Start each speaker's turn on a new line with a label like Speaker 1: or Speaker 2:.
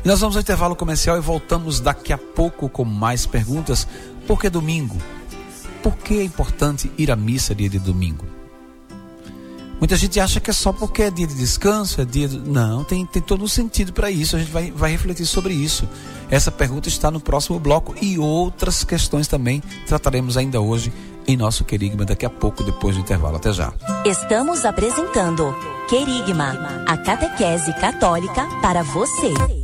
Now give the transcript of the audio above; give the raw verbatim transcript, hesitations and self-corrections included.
Speaker 1: E nós vamos ao intervalo comercial e voltamos daqui a pouco com mais perguntas. Por que domingo? Por que é importante ir à missa dia de domingo? Muita gente acha que é só porque é dia de descanso, é dia de... Não, tem, tem todo um sentido para isso. A gente vai, vai refletir sobre isso. Essa pergunta está no próximo bloco e outras questões também trataremos ainda hoje em nosso Querigma daqui a pouco, depois do intervalo. Até já.
Speaker 2: Estamos apresentando Querigma, a catequese católica para você.